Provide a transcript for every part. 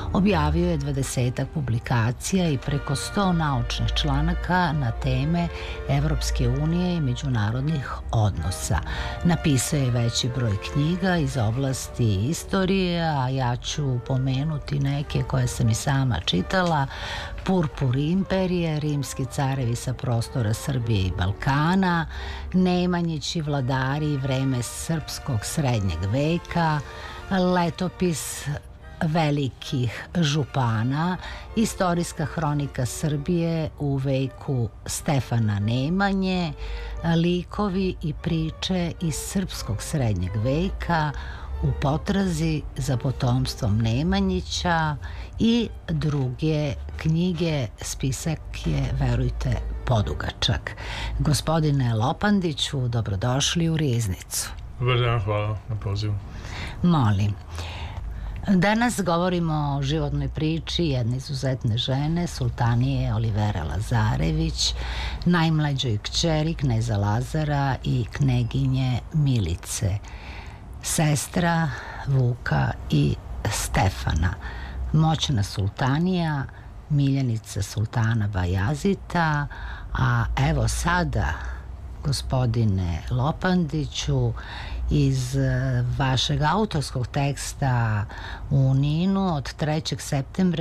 Objavio je 20 publikacija i preko 100 naučnih članaka na teme Evropske unije i međunarodnih odnosa. Napisao je veći broj knjiga iz oblasti istorije, a ja ću pomenuti neke koje sam i sama čitala: Purpur imperije, Rimski carevi sa prostora Srbije i Balkana, Nemanjići vladari i vreme srpskog srednjeg veka, Letopis velikih župana, Istorijska hronika Srbije u veku Stefana Nemanje, Likovi i priče iz srpskog srednjeg veka u potrazi za potomstvom Nemanjića i druge knjige. Spisak je, verujte, podugačak. Gospodine Lopandiću, dobrodošli u Riznicu. Dobar dan, hvala na pozivu. Molim. Danas govorimo o životnoj priči jedne izuzetne žene, sultanije Olivere Lazarević, najmlađoj kćeri kneza Lazara i kneginje Milice, sestra Vuka i Stefana, moćna sultanija, miljenica sultana Bajazita. A evo sada, gospodine Lopandiću, iz vašeg autorskog teksta u Ninu od 3. septembra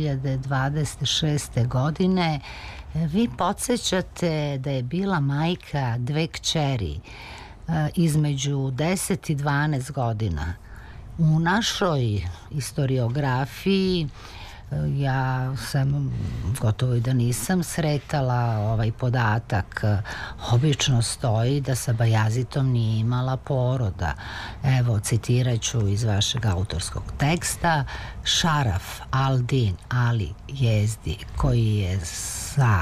2026. godine vi podsjećate da je bila majka dve kćeri između 10 i 12 godina. U našoj historiografiji ja sam gotovo i da nisam sretala ovaj podatak. Obično stoji da sa Bajazitom nije imala poroda. Evo, citirat ću iz vašeg autorskog teksta: Šaraf al-Din Ali Jezdi, koji je sa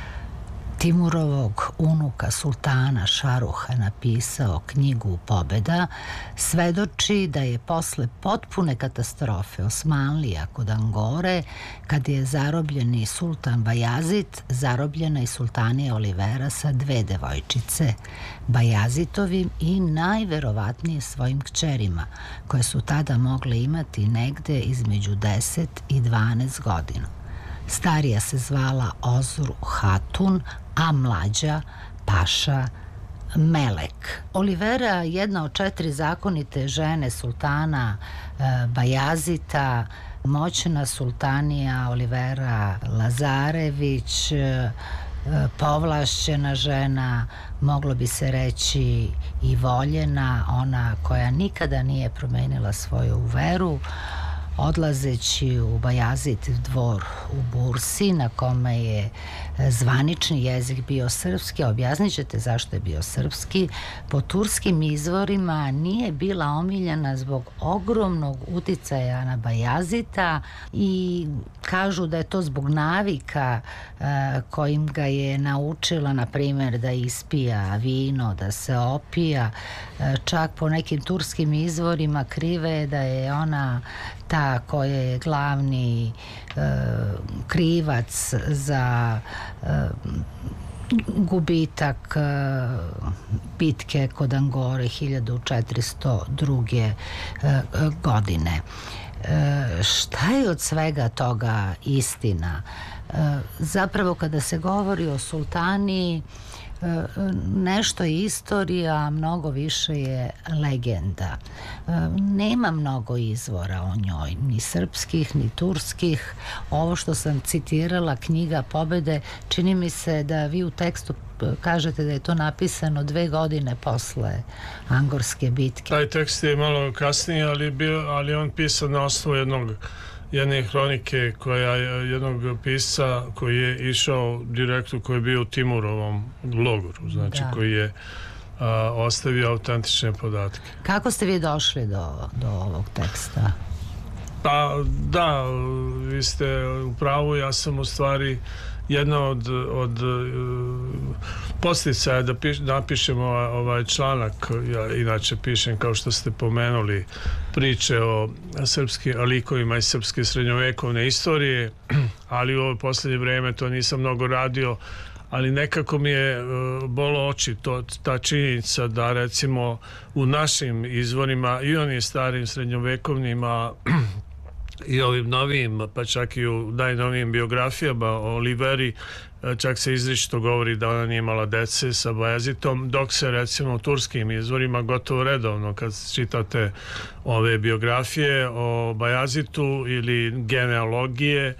Timurovog unuka sultana Šaruha napisao knjigu Pobeda, svedoči da je posle potpune katastrofe Osmanlija kod Angore, kad je zarobljeni sultan Bajazit, zarobljena i sultanija Olivera sa dve devojčice, Bajazitovim i najverovatnije svojim kćerima, koje su tada mogle imati negde između 10 i 12 godina. Starija se zvala Ozru Hatun, a mlađa Paša Melek. Olivera, jedna od 4 zakonite žene sultana Bajazita, moćna sultanija Olivera Lazarević, povlašćena žena, moglo bi se reći i voljena, ona koja nikada nije promenila svoju veru, odlazeći u Bajazit dvor u Bursi, na kome je zvanični jezik bio srpski. Objasnit ćete zašto je bio srpski. Po turskim izvorima nije bila omiljena zbog ogromnog uticaja na Bajazita i kažu da je to zbog navika kojim ga je naučila, na primjer, da ispija vino, da se opija. Čak po nekim turskim izvorima krive da je ona ta koja je glavni krivac za gubitak bitke kod Angore 1402. godine. Šta je od svega toga istina? Zapravo, kada se govori o sultaniji, nešto je istorija, mnogo više je legenda. Nema mnogo izvora o njoj, ni srpskih, ni turskih. Ovo što sam citirala, knjiga Pobede, čini mi se da vi u tekstu kažete da je to napisano 2 godine posle Angorske bitke. Taj tekst je malo kasnije, ali on pisan na osnovu jedne hronike jednog pisca koji je išao direktno, koji je bio u Timurovom logoru, znači koji je ostavio autentične podatke. Kako ste vi došli do ovog teksta? Pa da, vi ste u pravu, ja sam u stvari jedna od posticaja da napišemo ovaj članak. Ja inače pišem, kao što ste pomenuli, priče o srpskim likovima iz srpske srednjovekovne istorije, ali u ovo posljednje vreme to nisam mnogo radio, ali nekako mi je bolo oči ta činjenica da recimo u našim izvorima i onim starim srednjovekovnima i ovim novijim, pa čak i u najnovijim biografijama o Oliveri, čak se izričito govori da ona nije imala dece sa Bajazitom, dok se recimo u turskim izvorima gotovo redovno kad čitate ove biografije o Bajazitu ili genealogije,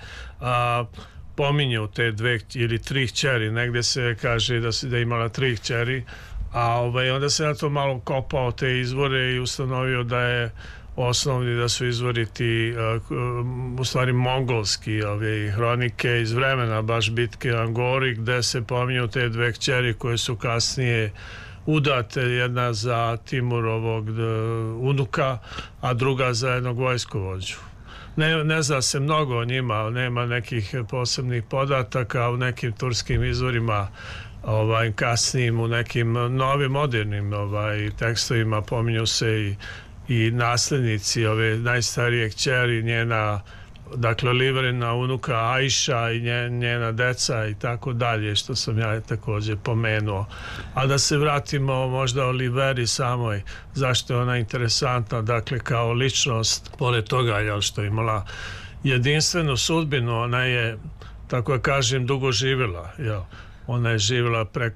pominju te 2 ili 3 kćeri, negde se kaže da je imala 3 kćeri, a onda se na to malo kopao te izvore i ustanovio da je osnovni da su izvori ti u stvari mongolski hronike iz vremena baš bitke Angori, gde se pominju te 2 kćeri koje su kasnije udate, jedna za Timurovog unuka, a druga za jednog vojskovođu. Ne zna se mnogo o njima, nema nekih posebnih podataka. U nekim turskim izvorima kasnijim, u nekim novim modernim tekstovima pominju se i naslednici ove najstarije kćeri, njena, dakle Oliverina unuka Ajša i njena deca i tako dalje, što sam ja također pomenuo. A da se vratimo možda Oliveri samoj, zašto je ona interesantna, dakle kao ličnost, pored toga što je imala jedinstvenu sudbinu, ona je, tako da kažem, dugo živjela, ona je živjela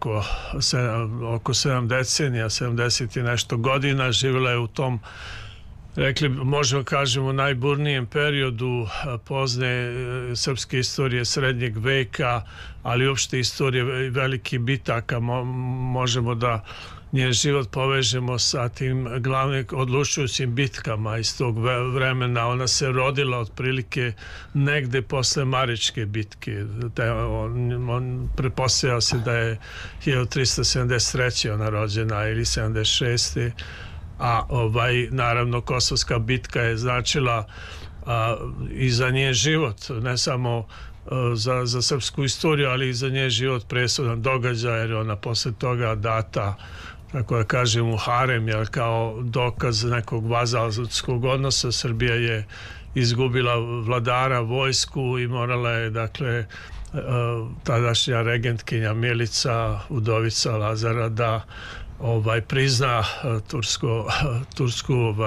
oko 7 decenija, 70 i nešto godina, živjela je u tom, možemo kažemo, najburnijem periodu pozne srpske istorije srednjeg veka, ali uopšte istorije velikih bitaka. Možemo da njen život povežemo sa tim glavnim odlučujućim bitkama iz tog vremena. Ona se rodila otprilike negde posle Maričke bitke. On pretpostavlja se da je 1373. ona rođena ili 76. A naravno Kosovska bitka je značila i za njen život, ne samo za srpsku istoriju, ali i za njen život presudan događaj, jer ona posle toga data, tako da kažem, u harem, jer kao dokaz nekog vazalskog odnosa. Srbija je izgubila vladara, vojsku i morala je, dakle, tadašnja regentkinja Milica, udovica Lazara, da prizna tursku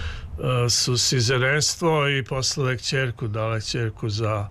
sizerenstvo i poslala kćerku, dala kćerku za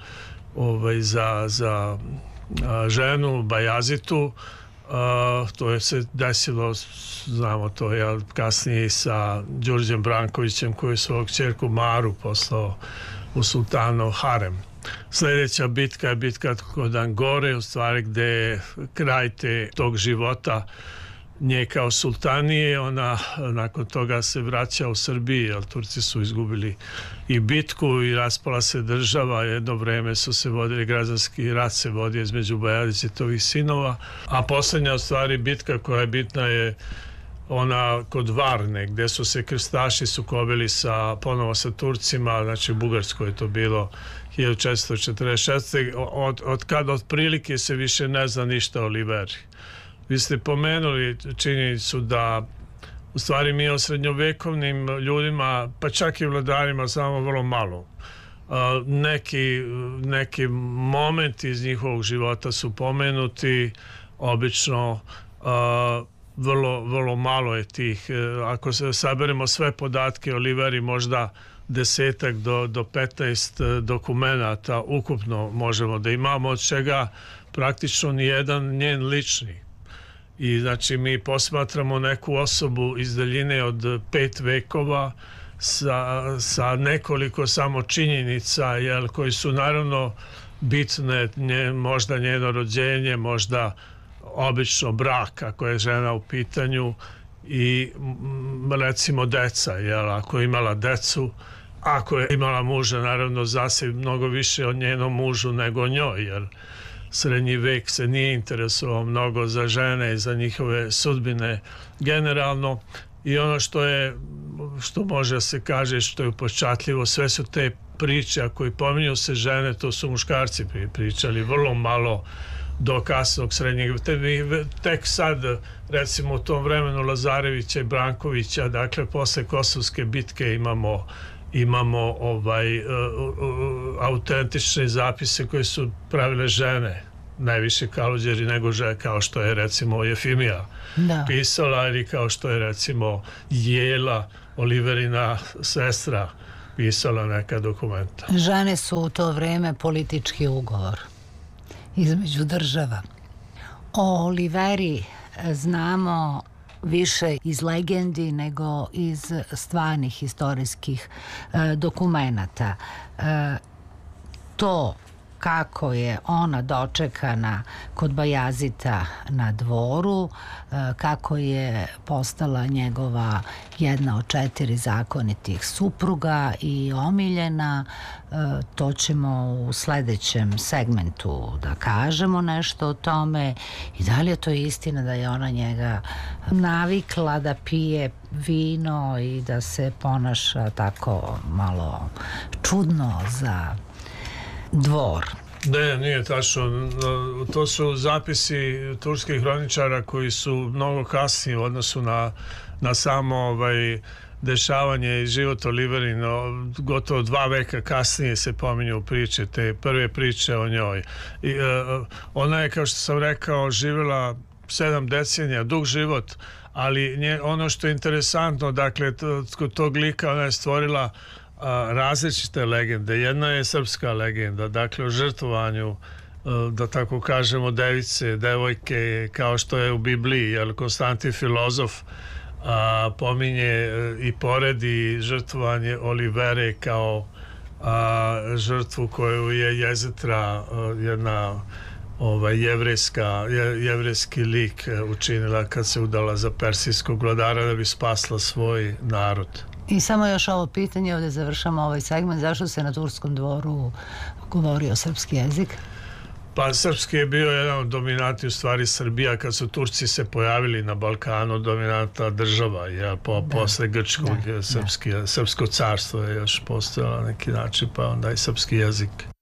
ženu Bajazitu. To je se desilo, znamo to, kasnije sa Đurđem Brankovićem, koji je svoju kćerku Maru poslao u sultanov harem. Sljedeća bitka je bitka kod Angore, u stvari gde je kraj tog života nje kao sultanije. Ona nakon toga se vraća u Srbiji, jer Turci su izgubili i bitku i raspala se država. Jedno vreme su se vodili, građanski rat se vodio između Bajazitovih sinova, a posljednja u stvari bitka koja je bitna je ona kod Varne, gde su se krstaši sukobili ponovo sa Turcima, znači u Bugarskoj je to bilo 1446. Od kada otprilike se više ne zna ništa o Oliveri. Vi ste pomenuli činjenicu da u stvari mi o srednjovekovnim ljudima, pa čak i vladarima, znamo vrlo malo. Neki momenti iz njihovog života su pomenuti, obično vrlo malo je tih. Ako se saberemo sve podatke o Oliveri, možda 10 do 15 dokumenata ukupno možemo da imamo, od čega praktično nijedan njen lični. I znači mi posmatramo neku osobu iz daljine od 5 vekova sa nekoliko samo činjenica, koji su naravno bitne, možda njeno rođenje, možda obično brak ako je žena u pitanju i recimo deca, ako je imala decu, ako je imala muža, naravno zase mnogo više o njenom mužu nego o njoj, jer srednji vek se nije interesovao mnogo za žene i za njihove sudbine generalno. I ono što može se kaže, što je upečatljivo, sve su te priče, ako i pominju se žene, to su muškarci pričali, vrlo malo do kasnog srednjeg. Tek sad, recimo u tom vremenu Lazarevića i Brankovića, dakle posle Kosovske bitke imamo autentične zapise koje su pravile žene, najviše Kaluđeri nego žene, kao što je recimo Jefimija pisala, ili kao što je recimo Jela, Oliverina sestra, pisala neka dokumenta. Žene su u to vreme politički ugovor između država. O Oliveri znamo više iz legendi nego iz stvarnih istorijskih dokumenata. To kako je ona dočekana kod Bajazita na dvoru, kako je postala njegova jedna od 4 zakonitih supruga i omiljena, to ćemo u sledećem segmentu da kažemo nešto o tome. I da li je to istina da je ona njega navikla da pije vino i da se ponaša tako malo čudno za dvor? Ne, nije tačno. To su zapisi turskih hroničara koji su mnogo kasniji u odnosu na samo dešavanje i život Oliverino. Gotovo 2 veka kasnije se pominju priče, te prve priče o njoj. Ona je, kao što sam rekao, živjela 7 decenija, dug život, ali ono što je interesantno, dakle, kod tog lika ona je stvorila različite legende. Jedna je srpska legenda, dakle o žrtvovanju, da tako kažemo, device, devojke, kao što je u Bibliji, jer Konstantin Filozof pominje i poredi žrtvovanje Olivere kao žrtvu koju je Jezetra, jedna jevrejski lik, učinila kad se udala za persijskog vladara da bi spasla svoj narod. I samo još ovo pitanje, ovdje završamo ovaj segment, zašto se na turskom dvoru govorio srpski jezik? Pa srpski je bio jedan od dominantnih, u stvari Srbija, kad su Turci se pojavili na Balkanu, dominantna država, posle Grčkog, srpsko carstvo je još postojalo na neki način, pa onda i srpski jezik.